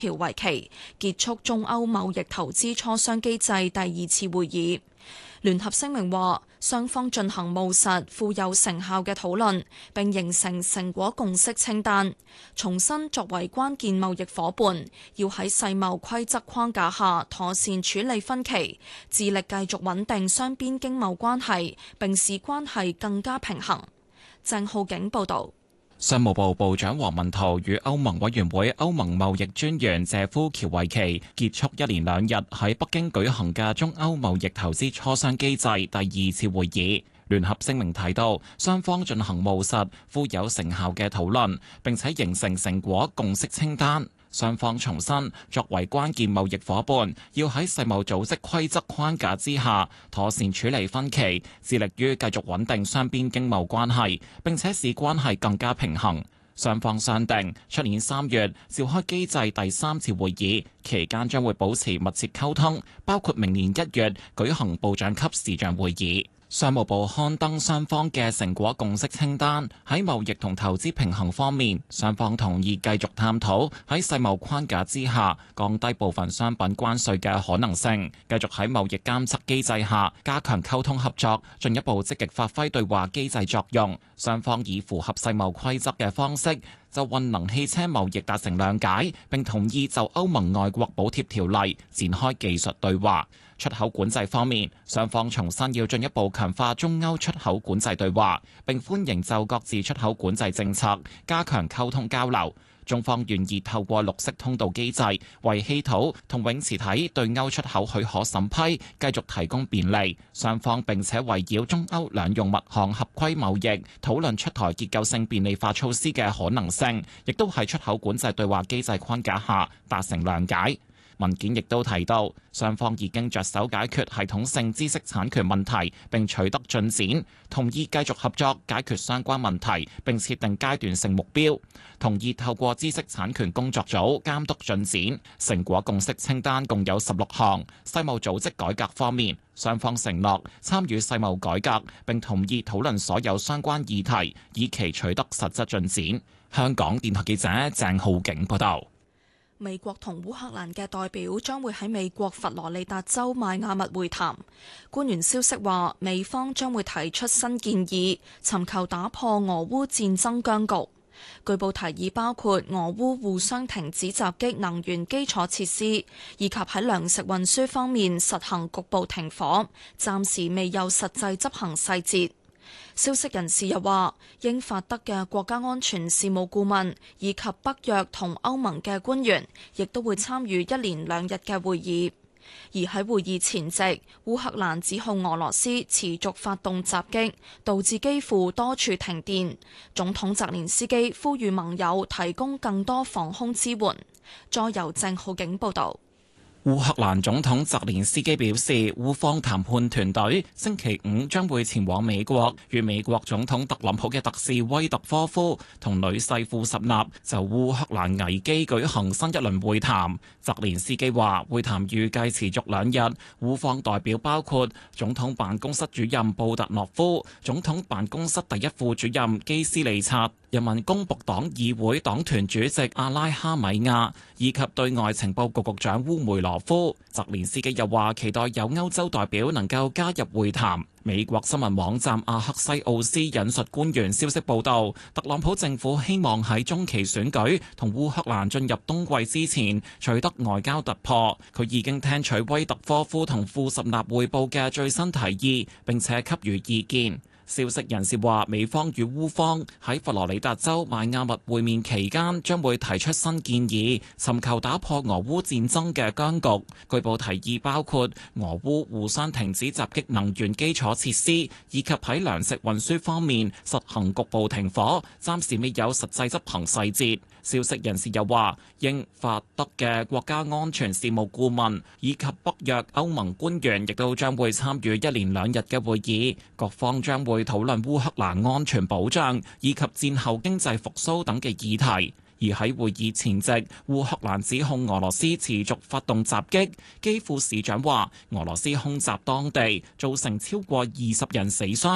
條為期，結束中歐貿易投資磋商機制第2次會議。聯合聲明話，雙方進行務實、富有成效嘅討論，並形成成果共識清單。重申作為關鍵貿易夥伴，要喺世貿規則框架下妥善處理分歧，致力繼續穩定雙邊經貿關係，並使關係更加平衡。鄭浩景報導。 商務部部長王文濤與歐盟委員會歐盟貿易專員謝夫喬維奇結束1連2日喺北京舉行嘅中歐貿易投資磋商機制第2次會議。聯合聲明提到，雙方進行務實、富有成效嘅討論，並且形成成果共識清單。雙方重申，作為關鍵貿易夥伴，要喺世貿組織規則框架之下，妥善處理分歧，致力於繼續穩定雙邊經貿關係，並且使關係更加平衡。雙方商定，出年3月召開機制第3次會議，期間將會保持密切溝通，包括明年1月舉行部長級視像會議。商務部刊登雙方嘅成果共識清單，喺貿易同投資平衡方面，雙方同意繼續探討喺世貿框架之下降低部分商品關稅嘅可能性，繼續喺貿易監測機制下加強溝通合作，進一步積極發揮對話機制作用。雙方以符合世貿規則嘅方式就運能汽車貿易達成諒解，並同意就歐盟外國補貼條例展開技術對話。出口管制方面，雙方重申要進一步強化中歐出口管制對話，並歡迎就各自出口管制政策加強溝通交流。中方願意透過綠色通道機制，為稀土同永磁體對歐出口許可審批繼續提供便利。雙方並且圍繞中歐兩用物項合規貿易討論出台結構性便利化措施嘅可能性，亦都喺出口管制對話機制框架下達成諒解。文件亦都提到，雙方已經着手解決系統性知識產權問題，並取得進展，同意繼續合作解決相關問題，並設定階段性目標，同意透過知識產權工作組監督進展。成果共識清單共有16項。世貿組織改革方面，雙方承諾參與世貿改革，並同意討論所有相關議題，以期取得實質進展。香港電台記者鄭浩景報道。 美國同烏克蘭嘅代表將會喺美國佛羅里達州邁阿密會談。官員消息話，美方將會提出新建議，尋求打破俄烏戰爭僵局。據報提議包括俄烏互相停止襲擊能源基礎設施，以及喺糧食運輸方面實行局部停火，暫時未有實際執行細節。消息人士又話，英法德嘅國家安全事務顧問以及北約同歐盟嘅官員，亦都會參與1連2日嘅會議。而喺會議前夕，烏克蘭指控俄羅斯持續發動襲擊，導致基輔多處停電。總統澤連斯基呼籲盟友提供更多防空支援。再由鄭浩景報導。 烏克蘭總統澤連斯基表示，烏方談判團隊星期5將會前往美國，與美國總統特朗普嘅特使威特科夫同女婿庫什納就烏克蘭危機舉行新一輪會談。澤連斯基話，會談預計持續2日，烏方代表包括總統辦公室主任布特諾夫、總統辦公室第一副主任基斯利察、人民公僕黨議會黨團主席阿拉哈米亞以及對外情報局局長烏梅羅夫。澤連斯基又話，期待有歐洲代表能夠加入會談。美國新聞網站阿克西奧斯引述官員消息報道，特朗普政府希望喺中期選舉同烏克蘭進入冬季之前取得外交突破。佢已經聽取威特科夫同庫什納匯報嘅最新提議，並且給予意見。消息人士話，美方與烏方喺佛羅里達州邁阿密會面期間，將會提出新建議，尋求打破俄烏戰爭嘅僵局。據報提議包括俄烏互相停止襲擊能源基礎設施，以及喺糧食運輸方面實行局部停火，暫時未有實際執行細節。消息人士又話，英法德嘅國家安全事務顧問以及北約歐盟官員亦都將會參與1連2日嘅會議，各方將會討論烏克蘭安全保障以及戰後經濟復甦等嘅議題。而喺會議前夕，烏克蘭指控俄羅斯持續發動襲擊。基輔市長話，俄羅斯空襲當地，造成超過20人死傷。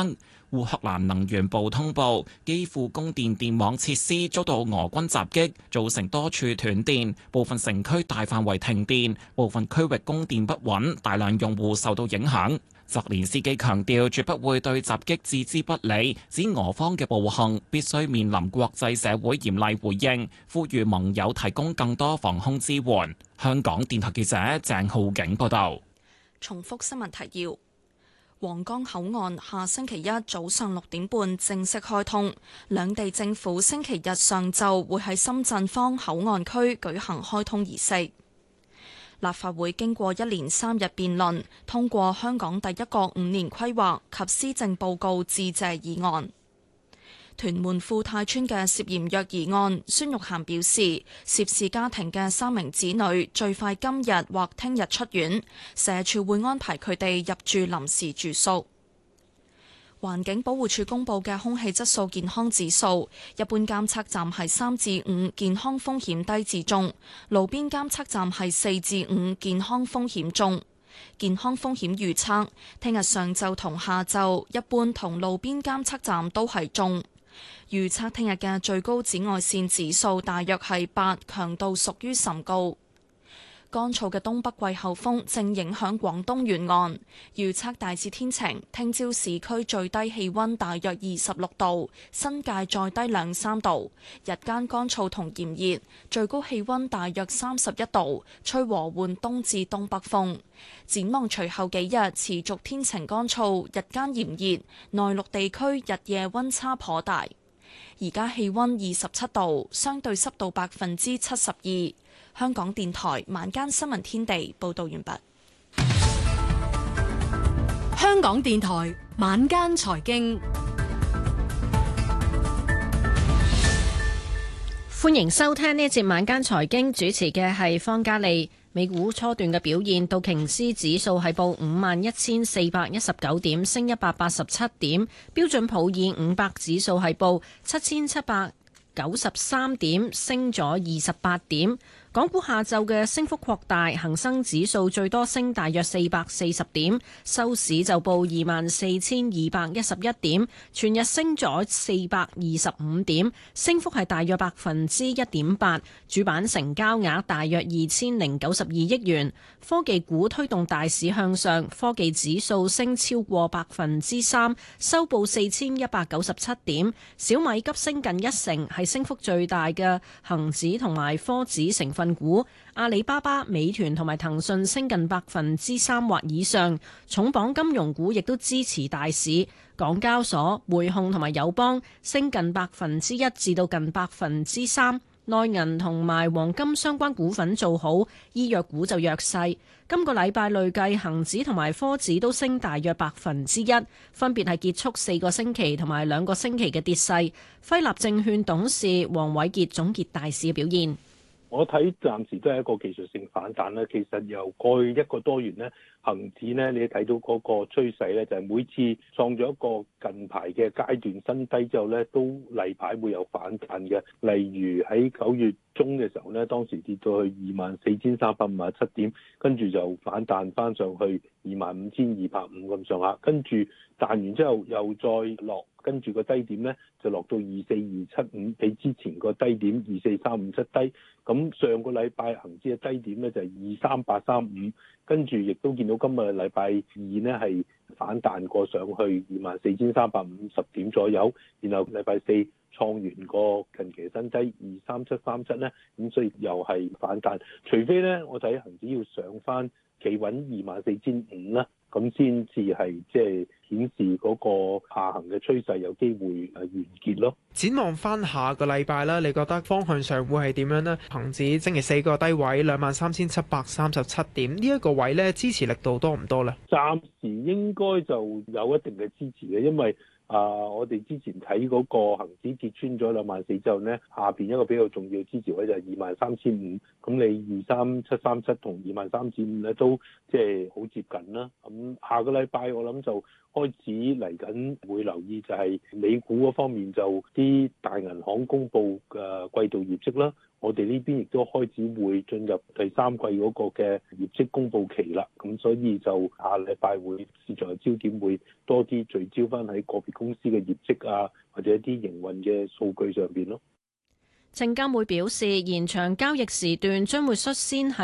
烏克蘭能源部通報，基輔供電電網設施遭到俄軍襲擊，造成多處斷電，部分城區大範圍停電，部分區域供電不穩，大量用戶受到影響。澤連斯基強調，絕不會對襲擊置之不理，指俄方嘅暴行必須面臨國際社會嚴厲回應，呼籲盟友提供更多防空支援。香港電台記者鄭浩景報道。 重複新聞提要：皇崗口岸下星期一早上6點半正式開通，兩地政府星期日上晝會喺深圳方口岸區舉行開通儀式。立法會經過1連3日辯論，通過香港第一個5年規劃及施政報告致謝議案。屯門富泰村嘅涉嫌虐兒案，孫玉菡表示，涉事家庭嘅3名子女最快今日或聽日出院，社署會安排佢哋入住臨時住宿。環境保護署公布嘅空氣質素健康指數，一般監測站係3至5，健康風險低至中；路邊監測站係4至5，健康風險中。健康風險預測，聽日上晝同下晝，一般同路邊監測站都係中。預測聽日嘅最高紫外線指數大約係8，強度屬於甚高。乾燥嘅東北季候風正影響廣東沿岸，預測大致天晴。聽朝市區最低氣溫大約26度，新界再低2-3度。日間乾燥同炎熱，最高氣溫大約31度，吹和緩東至東北風。展望隨後幾日持續天晴乾燥，日間炎熱，內陸地區日夜溫差頗大。而家氣溫27度，相對濕度72%。香港電台晚間新聞天地報道完畢。 香港電台晚間財經， 歡迎收聽呢一節晚間財經，主持嘅係方嘉利。美股初段嘅表現，道瓊斯指數係報51,419點，升187點；標準普爾500指數係報7,793點，升咗28點。港股下晝嘅升幅擴大，恒生指數最多升大約440點，收市就報24,211點，全日升咗425點，升幅係大約1.8%。主板成交額大約2,092億元。科技股推動大市向上，科技指數升超過3%，收報4,197點。小米急升近1成，係升幅最大嘅恒指同埋科指成分股。阿里巴巴、美團同埋騰訊升近3%或以上，重磅金融股亦都支持大市。港交所、匯控同埋友邦升近1%至到近3%。內銀同埋黃金相關股份做好，醫藥股就弱勢。今個禮拜累計恒指同埋科指都升大約1%，分別係結束4個星期同埋2個星期嘅跌勢。輝立證券董事黃偉傑總結大市嘅表現。 我睇暫時都係一個技術性反彈啦。其實由過去1個多月呢，恒指呢，你睇到嗰個趨勢呢，就係每次創咗一個近排嘅階段新低之後呢，都例牌會有反彈嘅。例如喺9月中嘅時候呢，當時跌到去24,357點，跟住就反彈翻上去25,250咁上下，跟住彈完之後又再落。跟住個低點呢，就落到24,275，比之前個低點24,357低。咁上個禮拜恒指嘅低點呢，就係23,835，跟住亦都見到今日禮拜二呢，係反彈過上去24,350點左右，然後禮拜四創完個近期新低23,737呢，咁所以又係反彈。除非呢，我睇恒指要上翻企穩24,500啦，咁先至係即係顯示嗰個下行嘅趨勢有機會完結咯。 展望翻下個禮拜啦，你覺得方向上會係點樣呢？恒指星期四個低位23,737點，呢一個位咧支持力度多唔多咧？ 暫時應該就有一定嘅支持嘅，因為我哋之前睇嗰個恆指跌穿咗24,000之後呢，下邊一個比較重要支持位就係23,500，咁你23,737同23,500咧都即係好接近啦。咁下個禮拜我諗就開始嚟緊會留意就係美股嗰方面，就啲大銀行公布嘅季度業績啦。 我哋呢邊亦都開始會進入第三季嗰個嘅業績公佈期啦，咁所以就下禮拜會市場嘅焦點會多啲聚焦翻喺個別公司嘅業績啊，或者一啲營運嘅數據上邊咯。 證監會表示，延長交易時段將會率先喺